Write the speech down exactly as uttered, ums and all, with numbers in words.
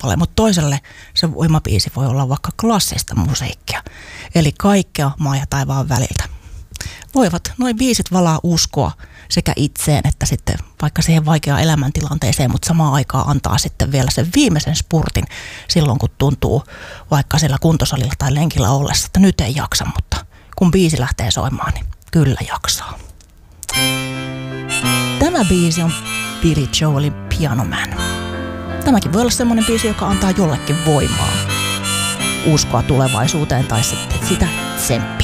kappale, mutta toiselle se voimabiisi voi olla vaikka klassista musiikkia. Eli kaikkea maa ja taivaan väliltä. Voivat noin biisit valaa uskoa sekä itseen että sitten vaikka siihen vaikeaan elämäntilanteeseen, mutta samaan aikaan antaa sitten vielä sen viimeisen spurtin silloin, kun tuntuu vaikka siellä kuntosalilla tai lenkillä ollessa, että nyt ei jaksa, mutta kun biisi lähtee soimaan, niin kyllä jaksaa. Tämä biisi on Billy Joelin Piano Man. Tämäkin voi olla semmoinen biisi, joka antaa jollekin voimaa, uskoa tulevaisuuteen tai sitten sitä tsemppiä.